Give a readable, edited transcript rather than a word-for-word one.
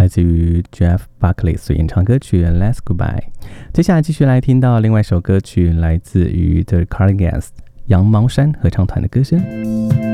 来自于 Jeff Buckley 所演唱歌曲 Let's Goodbye。 接下来继续来听到另外一首歌曲，来自于 The Cardigans 羊毛衫合唱团的歌声。